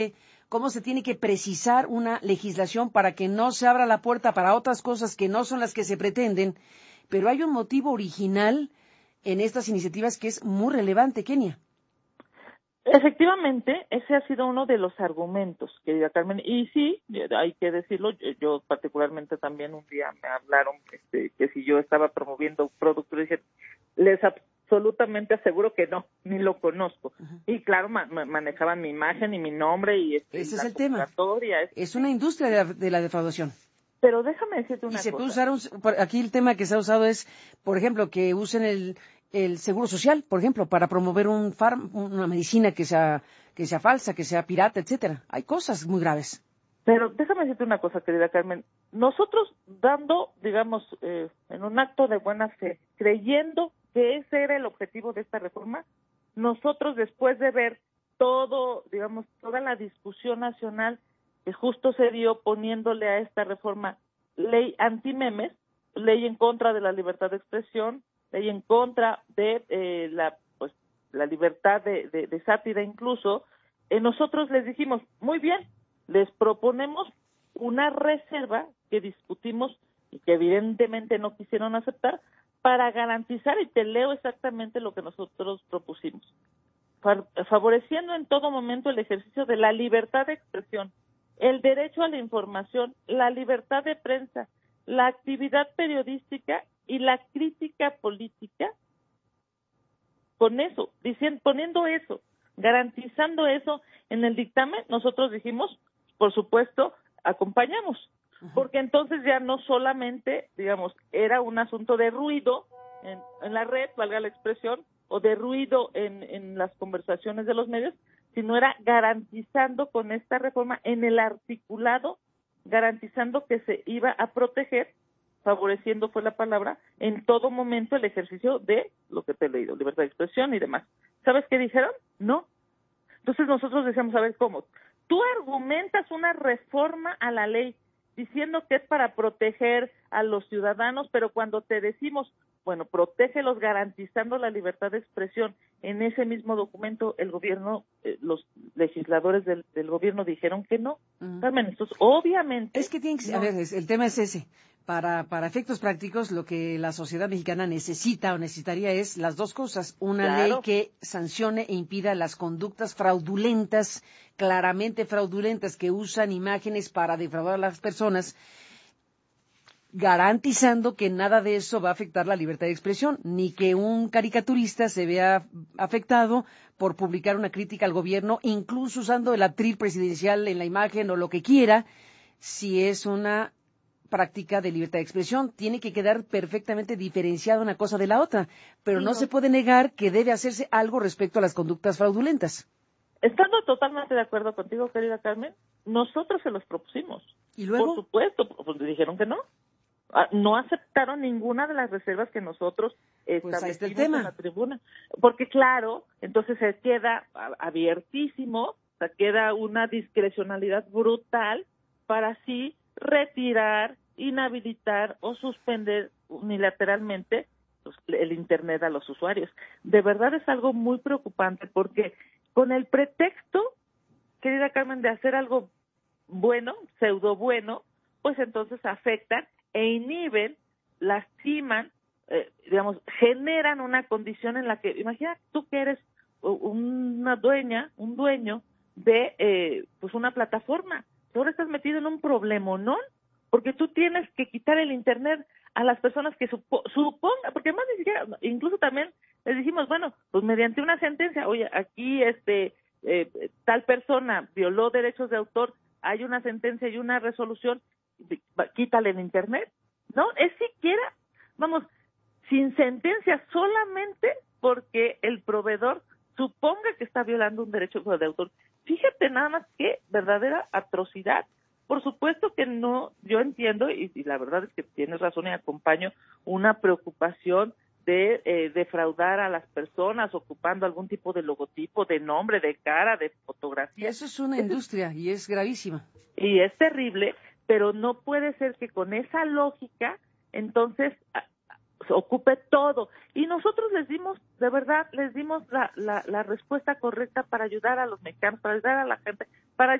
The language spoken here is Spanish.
cómo se tiene que precisar una legislación para que no se abra la puerta para otras cosas que no son las que se pretenden, pero hay un motivo original en estas iniciativas que es muy relevante, Kenia. Efectivamente, ese ha sido uno de los argumentos, querida Carmen, y sí, hay que decirlo, yo particularmente también un día me hablaron que si yo estaba promoviendo un producto, y dije, les absolutamente aseguro que no, ni lo conozco. Uh-huh. Y claro, manejaban mi imagen y mi nombre y ese es el tema. Es una industria de la defraudación. Pero déjame decirte una cosa. Y se puede usar, aquí el tema que se ha usado es, por ejemplo, que usen el seguro social, por ejemplo, para promover una medicina que sea falsa, que sea pirata, etcétera. Hay cosas muy graves. Pero déjame decirte una cosa, querida Carmen. Nosotros dando, digamos, en un acto de buena fe, creyendo que ese era el objetivo de esta reforma, nosotros después de ver todo, digamos, toda la discusión nacional que justo se dio poniéndole a esta reforma ley anti-memes, ley en contra de la libertad de expresión, ley en contra de la libertad de sátira incluso, nosotros les dijimos, muy bien, les proponemos una reserva que discutimos y que evidentemente no quisieron aceptar para garantizar, y te leo exactamente lo que nosotros propusimos, favoreciendo en todo momento el ejercicio de la libertad de expresión, el derecho a la información, la libertad de prensa, la actividad periodística y la crítica política. Con eso, poniendo eso, garantizando eso en el dictamen, nosotros dijimos, por supuesto, acompañamos, porque entonces ya no solamente, digamos, era un asunto de ruido en la red, valga la expresión, o de ruido en las conversaciones de los medios, sino era garantizando con esta reforma en el articulado, garantizando que se iba a proteger, favoreciendo fue la palabra, en todo momento el ejercicio de lo que te he leído, libertad de expresión y demás. ¿Sabes qué dijeron? No. Entonces nosotros decíamos, a ver, ¿cómo? Tú argumentas una reforma a la ley diciendo que es para proteger a los ciudadanos, pero cuando te decimos, bueno, protégelos garantizando la libertad de expresión, en ese mismo documento el gobierno, los legisladores del gobierno dijeron que no. Carmen, entonces obviamente... Es que tiene que, a ver, el tema es ese. Para efectos prácticos, lo que la sociedad mexicana necesita o necesitaría es las dos cosas. Una ley que sancione e impida las conductas fraudulentas, claramente fraudulentas, que usan imágenes para defraudar a las personas, garantizando que nada de eso va a afectar la libertad de expresión, ni que un caricaturista se vea afectado por publicar una crítica al gobierno, incluso usando el atril presidencial en la imagen o lo que quiera, si es una práctica de libertad de expresión. Tiene que quedar perfectamente diferenciada una cosa de la otra, pero no se puede negar que debe hacerse algo respecto a las conductas fraudulentas. Estando totalmente de acuerdo contigo, querida Carmen, nosotros se los propusimos. ¿Y luego? Por supuesto, pues dijeron que no. No aceptaron ninguna de las reservas que nosotros establecimos en la tribuna. Porque claro, entonces se queda abiertísimo, o sea, queda una discrecionalidad brutal para así retirar, inhabilitar o suspender unilateralmente el Internet a los usuarios. De verdad es algo muy preocupante porque con el pretexto, querida Carmen, de hacer algo bueno, pseudo bueno, pues entonces afectan e inhiben, lastiman, digamos, generan una condición en la que, imagina tú que eres un dueño de pues una plataforma, ahora estás metido en un problema, ¿no? Porque tú tienes que quitar el Internet a las personas que suponga, porque además ni siquiera, incluso también les dijimos, bueno, pues mediante una sentencia, oye, aquí tal persona violó derechos de autor, hay una sentencia y una resolución, quítale el Internet, ¿no? Es siquiera, vamos, sin sentencia, solamente porque el proveedor suponga que está violando un derecho de autor. Fíjate nada más qué verdadera atrocidad. Por supuesto que no, yo entiendo, y la verdad es que tienes razón y acompaño una preocupación de defraudar a las personas ocupando algún tipo de logotipo, de nombre, de cara, de fotografía. Eso es una industria y es gravísima. Y es terrible, pero no puede ser que con esa lógica, entonces, se ocupe todo. Y nosotros les dimos, de verdad, la respuesta correcta para ayudar a los mexicanos, para ayudar a la gente, para